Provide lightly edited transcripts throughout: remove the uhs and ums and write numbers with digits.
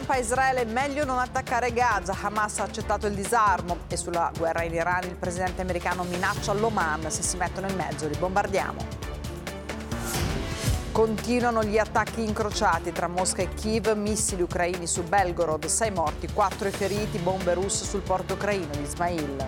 Trump a Israele: meglio non attaccare Gaza, Hamas ha accettato il disarmo. E sulla guerra in Iran il presidente americano minaccia l'Oman: se si mettono in mezzo li bombardiamo. Continuano gli attacchi incrociati tra Mosca e Kiev, missili ucraini su Belgorod, 6 morti, 4 feriti, bombe russe sul porto ucraino di Ismail.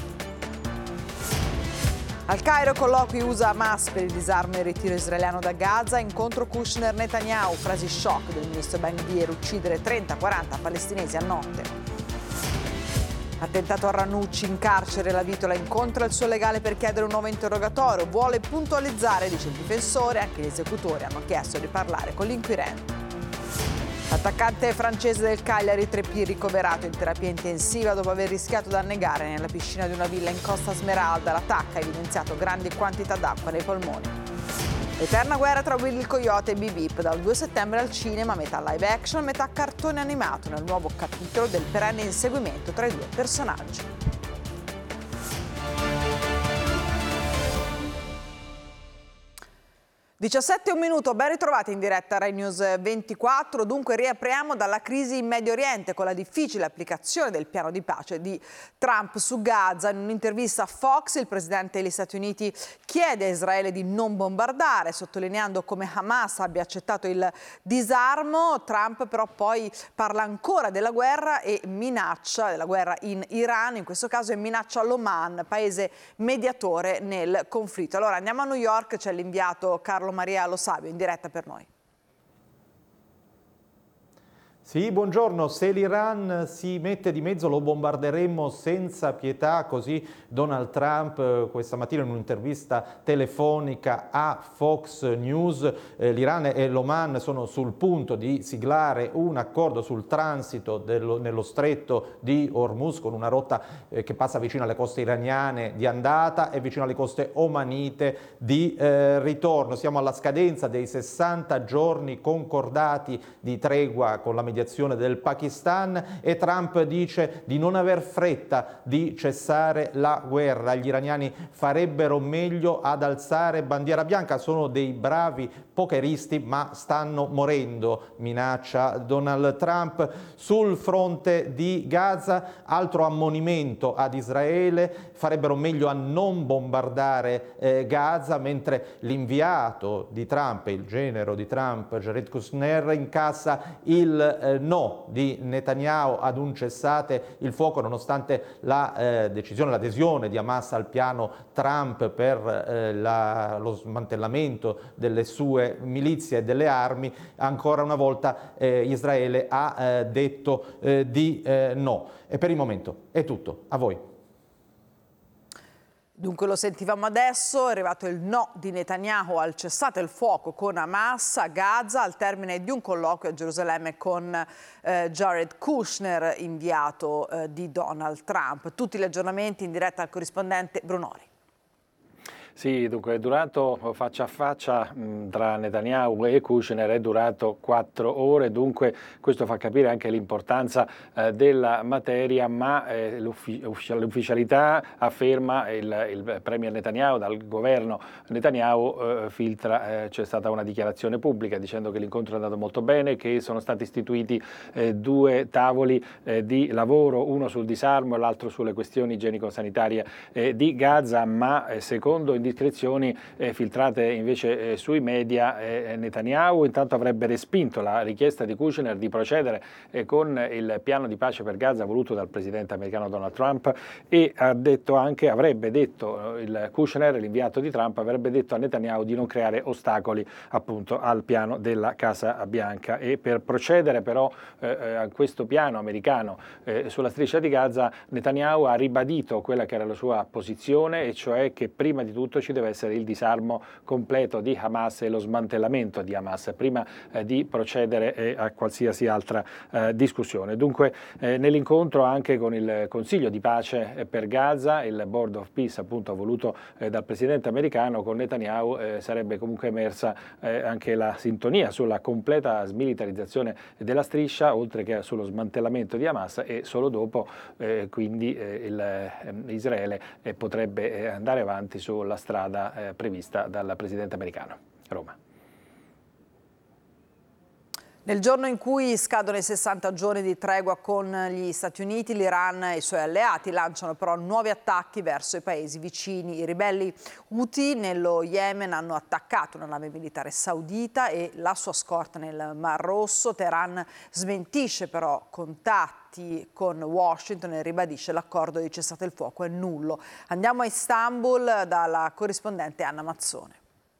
Al Cairo colloqui USA-Hamas per il disarmo e il ritiro israeliano da Gaza, incontro Kushner-Netanyahu, frasi shock del ministro Ben Gvir: uccidere 30-40 palestinesi a notte. Attentato a Ranucci, in carcere la Vitola incontra il suo legale per chiedere un nuovo interrogatorio, vuole puntualizzare, dice il difensore, anche gli esecutori hanno chiesto di parlare con l'inquirente. L'attaccante francese del Cagliari, Treppi, ricoverato in terapia intensiva dopo aver rischiato di annegare nella piscina di una villa in Costa Smeralda. L'attacco ha evidenziato grandi quantità d'acqua nei polmoni. Eterna guerra tra Willy il Coyote e Beep Beep, dal 2 settembre al cinema, metà live action, metà cartone animato, nel nuovo capitolo del perenne inseguimento tra i due personaggi. 17 e un minuto, ben ritrovati in diretta a Rai News 24. Dunque riapriamo dalla crisi in Medio Oriente con la difficile applicazione del piano di pace di Trump su Gaza. In un'intervista a Fox il presidente degli Stati Uniti chiede a Israele di non bombardare, sottolineando come Hamas abbia accettato il disarmo. Trump però poi parla ancora della guerra e minaccia della guerra in Iran, in questo caso e minaccia l'Oman, paese mediatore nel conflitto. Allora andiamo a New York, c'è l'inviato Carlo Maria Lo Sabio in diretta per noi. Sì, buongiorno. Se l'Iran si mette di mezzo lo bombarderemo senza pietà, così Donald Trump questa mattina in un'intervista telefonica a Fox News. L'Iran e l'Oman sono sul punto di siglare un accordo sul transito nello stretto di Hormuz, con una rotta che passa vicino alle coste iraniane di andata e vicino alle coste omanite di ritorno. Siamo alla scadenza dei 60 giorni concordati di tregua con la mediazione del Pakistan e Trump dice di non aver fretta di cessare la guerra. Gli iraniani farebbero meglio ad alzare bandiera bianca, sono dei bravi pokeristi ma stanno morendo, minaccia Donald Trump. Sul fronte di Gaza, altro ammonimento ad Israele: farebbero meglio a non bombardare Gaza, mentre l'inviato di Trump, il genero di Trump, Jared Kushner, incassa il no di Netanyahu ad un cessate il fuoco, nonostante la decisione, l'adesione di Hamas al piano Trump per lo smantellamento delle sue milizie e delle armi. Ancora una volta Israele ha detto di no. E per il momento è tutto. A voi. Dunque lo sentivamo adesso, è arrivato il no di Netanyahu al cessate il fuoco con Hamas a Gaza al termine di un colloquio a Gerusalemme con Jared Kushner, inviato di Donald Trump. Tutti gli aggiornamenti in diretta al corrispondente Brunori. Sì, dunque è durato faccia a faccia tra Netanyahu e Kushner, è durato 4 ore, dunque questo fa capire anche l'importanza della materia, ma l'ufficialità afferma il premier Netanyahu, dal governo Netanyahu filtra, c'è stata una dichiarazione pubblica dicendo che l'incontro è andato molto bene, che sono stati istituiti 2 tavoli di lavoro, uno sul disarmo e l'altro sulle questioni igienico-sanitarie di Gaza, ma secondo indiscrezioni filtrate invece sui media, Netanyahu intanto avrebbe respinto la richiesta di Kushner di procedere con il piano di pace per Gaza voluto dal presidente americano Donald Trump e ha detto anche, avrebbe detto il Kushner, l'inviato di Trump, avrebbe detto a Netanyahu di non creare ostacoli appunto al piano della Casa Bianca. E per procedere però a questo piano americano sulla striscia di Gaza, Netanyahu ha ribadito quella che era la sua posizione, e cioè che prima di tutto ci deve essere il disarmo completo di Hamas e lo smantellamento di Hamas prima di procedere a qualsiasi altra discussione. Dunque nell'incontro anche con il Consiglio di pace per Gaza, il Board of Peace appunto voluto dal presidente americano, con Netanyahu sarebbe comunque emersa anche la sintonia sulla completa smilitarizzazione della striscia, oltre che sullo smantellamento di Hamas, e solo dopo quindi Israele potrebbe andare avanti sulla strada prevista dal presidente americano. Roma. Nel giorno in cui scadono i 60 giorni di tregua con gli Stati Uniti, l'Iran e i suoi alleati lanciano però nuovi attacchi verso i paesi vicini. I ribelli Houthi nello Yemen hanno attaccato una nave militare saudita e la sua scorta nel Mar Rosso. Teheran smentisce però contatti con Washington e ribadisce l'accordo di cessate il fuoco è nullo. Andiamo a Istanbul dalla corrispondente Anna Mazzone.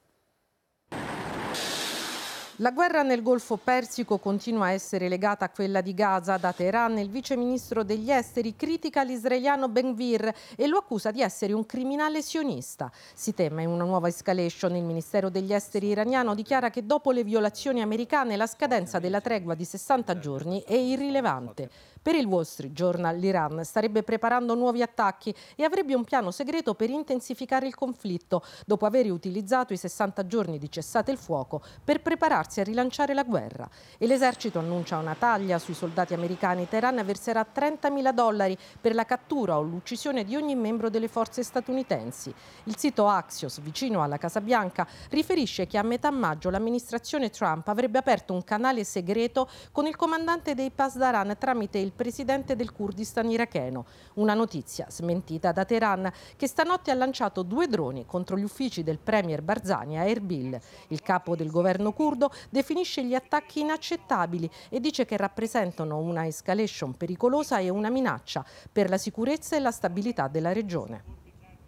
La guerra nel Golfo Persico continua a essere legata a quella di Gaza. Da Teheran il vice ministro degli esteri critica l'israeliano Ben Gvir e lo accusa di essere un criminale sionista. Si teme una nuova escalation. Il ministero degli esteri iraniano dichiara che dopo le violazioni americane la scadenza della tregua di 60 giorni è irrilevante. Per il Wall Street Journal l'Iran starebbe preparando nuovi attacchi e avrebbe un piano segreto per intensificare il conflitto, dopo aver utilizzato i 60 giorni di cessate il fuoco per prepararsi a rilanciare la guerra. E l'esercito annuncia una taglia sui soldati americani. Teheran verserà $30.000 per la cattura o l'uccisione di ogni membro delle forze statunitensi. Il sito Axios, vicino alla Casa Bianca, riferisce che a metà maggio l'amministrazione Trump avrebbe aperto un canale segreto con il comandante dei Pasdaran tramite il presidente del Kurdistan iracheno. Una notizia smentita da Teheran, che stanotte ha lanciato 2 droni contro gli uffici del premier Barzani a Erbil. Il capo del governo curdo definisce gli attacchi inaccettabili e dice che rappresentano una escalation pericolosa e una minaccia per la sicurezza e la stabilità della regione.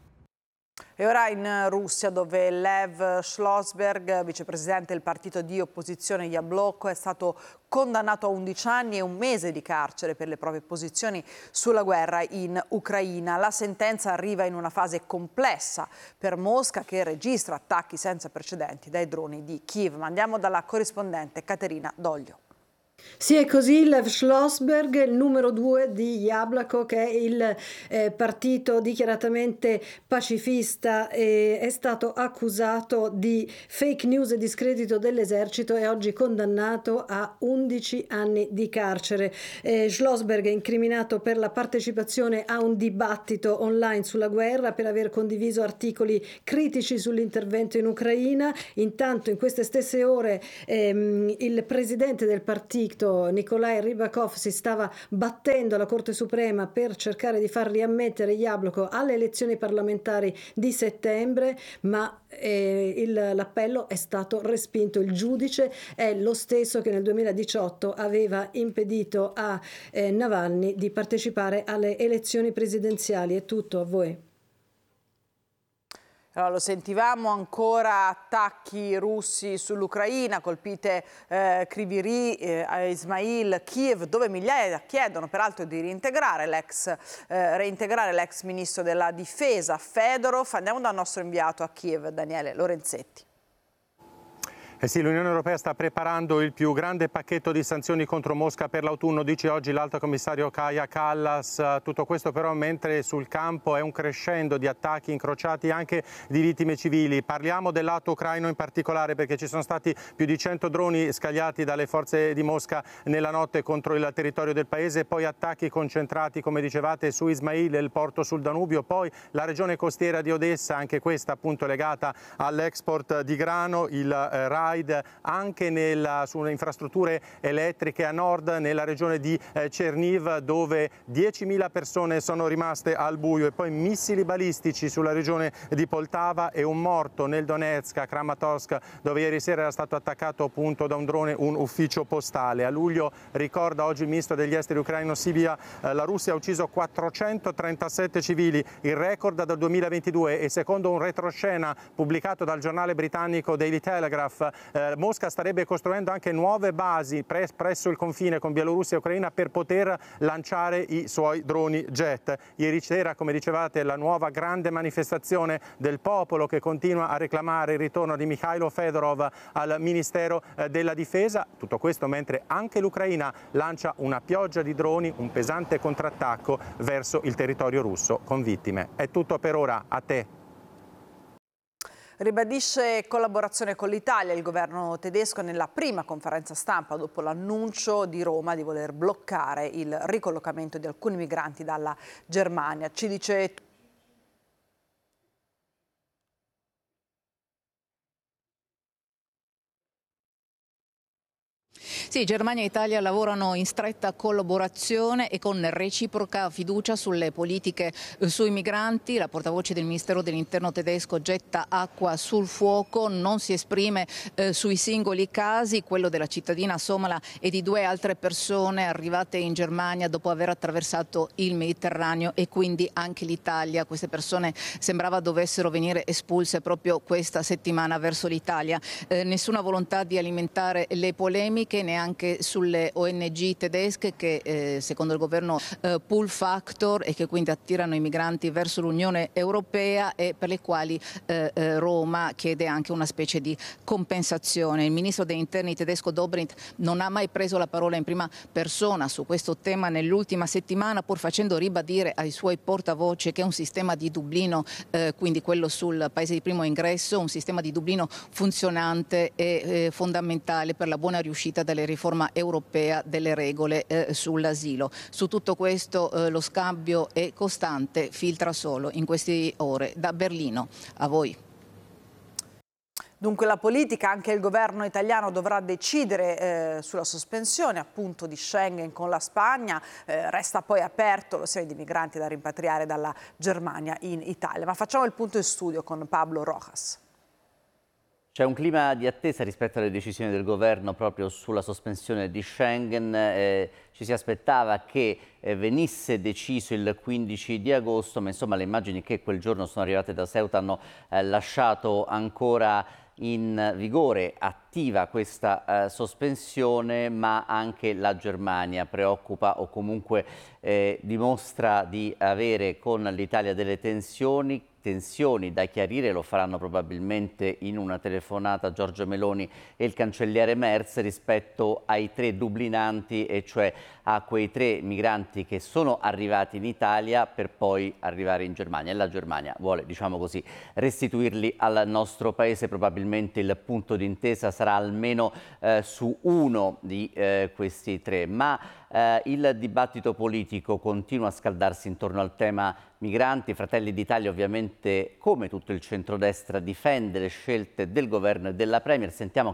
E ora in Russia, dove Lev Schlossberg, vicepresidente del partito di opposizione Yabloko, è stato condannato a 11 anni e 1 mese di carcere per le proprie posizioni sulla guerra in Ucraina. La sentenza arriva in una fase complessa per Mosca, che registra attacchi senza precedenti dai droni di Kiev. Ma andiamo dalla corrispondente Caterina Doglio. Sì, è così. Lev Schlossberg, il numero 2 di Yabloko, che è il partito dichiaratamente pacifista, è stato accusato di fake news e discredito dell'esercito e oggi condannato a 11 anni di carcere. Schlossberg è incriminato per la partecipazione a un dibattito online sulla guerra, per aver condiviso articoli critici sull'intervento in Ucraina. Intanto, in queste stesse ore, il presidente del partito Nikolai Rybakov si stava battendo alla Corte Suprema per cercare di far riammettere Yabloko alle elezioni parlamentari di settembre, ma l'appello è stato respinto. Il giudice è lo stesso che nel 2018 aveva impedito a Navalny di partecipare alle elezioni presidenziali. È tutto, a voi. Allora, lo sentivamo, ancora attacchi russi sull'Ucraina, colpite Kryvyi Rih, Ismail, Kiev, dove migliaia chiedono peraltro di reintegrare l'ex ministro della difesa Fedorov. Andiamo dal nostro inviato a Kiev, Daniele Lorenzetti. Sì, l'Unione Europea sta preparando il più grande pacchetto di sanzioni contro Mosca per l'autunno, dice oggi l'Alto Commissario Kaja Kallas. Tutto questo però mentre sul campo è un crescendo di attacchi incrociati, anche di vittime civili. Parliamo del lato ucraino in particolare, perché ci sono stati più di 100 droni scagliati dalle forze di Mosca nella notte contro il territorio del paese, poi attacchi concentrati, come dicevate, su Ismail e il porto sul Danubio, poi la regione costiera di Odessa, anche questa appunto legata all'export di grano, il anche sulle infrastrutture elettriche a nord, nella regione di Cherniv, dove 10.000 persone sono rimaste al buio, e poi missili balistici sulla regione di Poltava e un morto nel Donetsk, a Kramatorsk, dove ieri sera era stato attaccato appunto da un drone un ufficio postale. A luglio, ricorda oggi il ministro degli esteri ucraino Sibia, la Russia ha ucciso 437 civili, il record dal 2022, e secondo un retroscena pubblicato dal giornale britannico Daily Telegraph, Mosca starebbe costruendo anche nuove basi presso il confine con Bielorussia e Ucraina per poter lanciare i suoi droni jet. Ieri sera, come dicevate, la nuova grande manifestazione del popolo che continua a reclamare il ritorno di Mikhailo Fedorov al Ministero della Difesa. Tutto questo mentre anche l'Ucraina lancia una pioggia di droni, un pesante contrattacco verso il territorio russo con vittime. È tutto per ora, a te. Ribadisce collaborazione con l'Italia il governo tedesco nella prima conferenza stampa dopo l'annuncio di Roma di voler bloccare il ricollocamento di alcuni migranti dalla Germania. Ci dice Sì, Germania e Italia lavorano in stretta collaborazione e con reciproca fiducia sulle politiche sui migranti. La portavoce del Ministero dell'Interno tedesco getta acqua sul fuoco, non si esprime sui singoli casi, quello della cittadina somala e di 2 altre persone arrivate in Germania dopo aver attraversato il Mediterraneo e quindi anche l'Italia. Queste persone sembrava dovessero venire espulse proprio questa settimana verso l'Italia. Nessuna volontà di alimentare le polemiche neanche sulle ONG tedesche che secondo il governo pull factor e che quindi attirano i migranti verso l'Unione Europea e per le quali Roma chiede anche una specie di compensazione. Il ministro degli interni tedesco Dobrindt non ha mai preso la parola in prima persona su questo tema nell'ultima settimana, pur facendo ribadire ai suoi portavoce che un sistema di Dublino, quindi quello sul paese di primo ingresso, un sistema di Dublino funzionante e fondamentale per la buona riuscita della riforma europea delle regole sull'asilo. Su tutto questo lo scambio è costante, filtra solo in queste ore da Berlino. A voi. Dunque la politica, anche il governo italiano dovrà decidere sulla sospensione appunto di Schengen con la Spagna, resta poi aperto lo serie di migranti da rimpatriare dalla Germania in Italia. Ma facciamo il punto in studio con Pablo Rojas. C'è un clima di attesa rispetto alle decisioni del governo proprio sulla sospensione di Schengen. Ci si aspettava che venisse deciso il 15 di agosto, ma insomma le immagini che quel giorno sono arrivate da Ceuta hanno lasciato ancora in vigore, attiva questa sospensione, ma anche la Germania preoccupa o comunque dimostra di avere con l'Italia delle tensioni da chiarire. Lo faranno probabilmente in una telefonata Giorgia Meloni e il cancelliere Merz rispetto ai 3 dublinanti, e cioè a quei 3 migranti che sono arrivati in Italia per poi arrivare in Germania, e la Germania vuole, diciamo così, restituirli al nostro paese. Probabilmente il punto d'intesa sarà almeno su uno di questi 3, ma il dibattito politico continua a scaldarsi intorno al tema migranti. Fratelli d'Italia ovviamente, come tutto il centrodestra, difende le scelte del governo e della Premier. Sentiamo